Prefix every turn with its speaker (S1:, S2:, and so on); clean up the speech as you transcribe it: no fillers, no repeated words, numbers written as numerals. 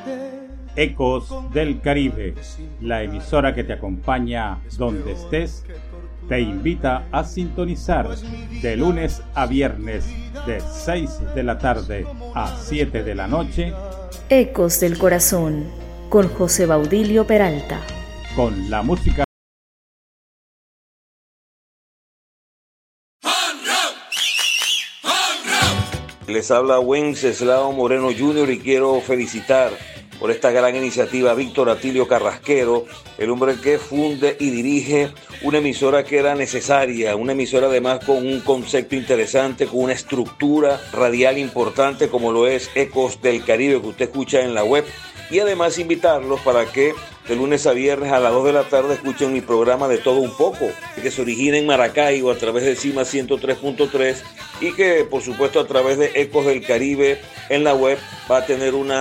S1: Ecos del Caribe, la emisora que te acompaña donde estés, te invita a sintonizar de lunes a viernes de 6 de la tarde a 7 de la noche.
S2: Ecos del Corazón, con José Baudilio Peralta.
S1: Con la música.
S3: Les habla Wenceslao Moreno Jr. y quiero felicitar por esta gran iniciativa a Víctor Atilio Carrasquero, el hombre que funde y dirige una emisora que era necesaria, una emisora además con un concepto interesante, con una estructura radial importante como lo es Ecos del Caribe, que usted escucha en la web, y además invitarlos para que de lunes a viernes a las 2 de la tarde escuchen mi programa De Todo Un Poco, que se origina en Maracaibo a través de CIMA 103.3 y que por supuesto a través de Ecos del Caribe en la web va a tener una